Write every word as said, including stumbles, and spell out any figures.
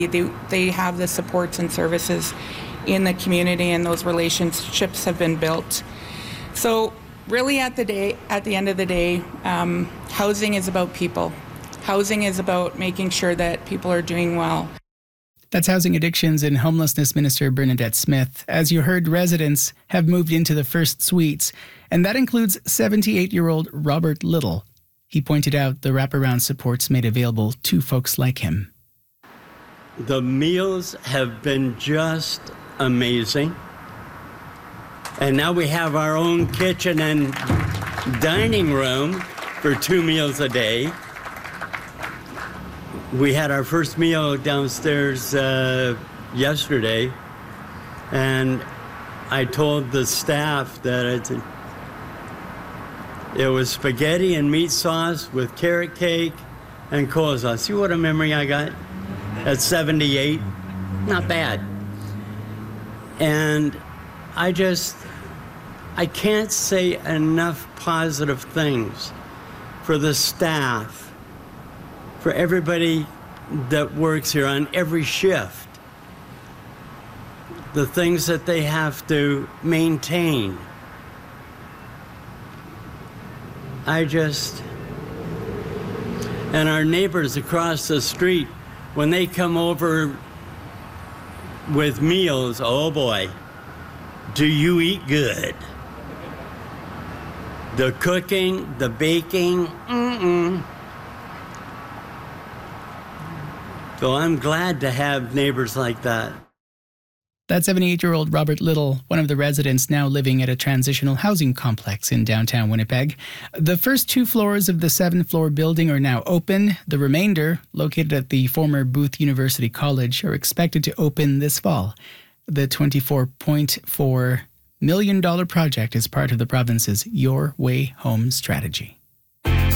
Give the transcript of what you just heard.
They, they have the supports and services in the community, and those relationships have been built. So really at the day, at the end of the day, um, housing is about people. Housing is about making sure that people are doing well. That's Housing Addictions and Homelessness Minister Bernadette Smith. As you heard, residents have moved into the first suites, and that includes seventy-eight-year-old Robert Little. He pointed out the wraparound supports made available to folks like him. The meals have been just amazing. And now we have our own kitchen and dining room for two meals a day. We had our first meal downstairs uh, yesterday, and I told the staff that it's, it was spaghetti and meat sauce with carrot cake and coleslaw. See what a memory I got at seventy-eight? Not bad. And I just, I can't say enough positive things for the staff, for everybody that works here on every shift, the things that they have to maintain. I just, and our neighbors across the street, when they come over with meals, oh boy, do you eat good. The cooking, the baking, mm-mm. So I'm glad to have neighbors like that. That's seventy-eight-year-old Robert Little, one of the residents now living at a transitional housing complex in downtown Winnipeg. The first two floors of the seven-floor building are now open. The remainder, located at the former Booth University College, are expected to open this fall. The twenty-four point four million dollars project is part of the province's Your Way Home strategy.